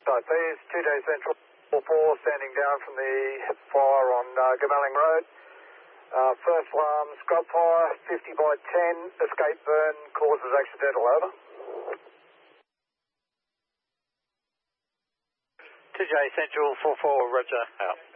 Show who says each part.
Speaker 1: Right, there's 2J Central 44 standing down from the fire on Gamelling Road. First alarm, scrub fire, 50 by 10, escape burn, causes accidental, over.
Speaker 2: 2J Central 44, roger, out.